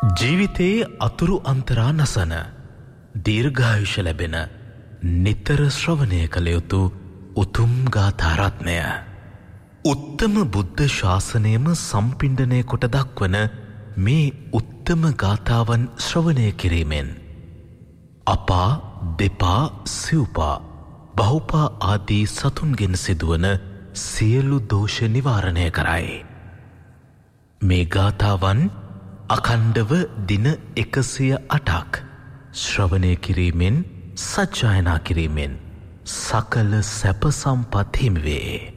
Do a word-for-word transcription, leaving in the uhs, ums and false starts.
ජීවිතයේ අතුරු අන්තරා නසන දීර්ඝායුෂ ලැබෙන නිතර ශ්‍රවණය කළ යුතු උතුම් ගාථාරත්නය උත්තම බුද්ධ ශාසනයම සම්පිණ්ඩනය කොට දක්වන මේ උත්තම ගාථාවන් ශ්‍රවණය කිරීමෙන් අපා දෙපා සිව්පා බහුපා ආදී සතුන්ගෙන් සිදුවන සියලු දෝෂ නිවාරණය කරයි. මේ ගාථාවන් අඛණ්ඩව දින එකසිය අටක් ශ්‍රවණය කිරීමෙන් සජ්ජායනා කිරීමෙන් සකල සැප සම්පත් හිමි වේ.